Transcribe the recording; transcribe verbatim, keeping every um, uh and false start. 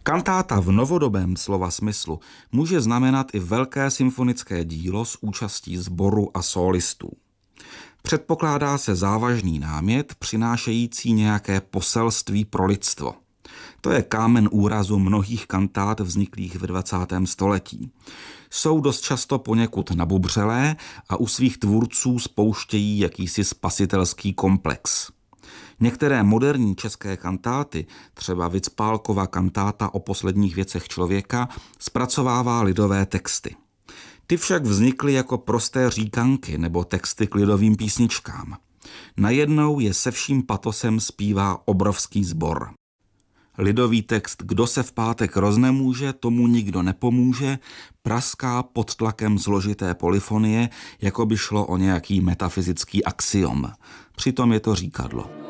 Kantáta v novodobém slova smyslu může znamenat i velké symfonické dílo s účastí sboru a sólistů. Předpokládá se závažný námět přinášející nějaké poselství pro lidstvo. To je kámen úrazu mnohých kantát vzniklých ve dvacátém století. Jsou dost často poněkud nabubřelé a u svých tvůrců spouštějí jakýsi spasitelský komplex. Některé moderní české kantáty, třeba Vicpálkova kantáta o posledních věcech člověka, zpracovává lidové texty. Ty však vznikly jako prosté říkanky nebo texty k lidovým písničkám. Najednou je se vším patosem zpívá obrovský sbor. Lidový text Kdo se v pátek roznemůže, tomu nikdo nepomůže, praská pod tlakem složité polyfonie, jako by šlo o nějaký metafyzický axiom. Přitom je to říkadlo.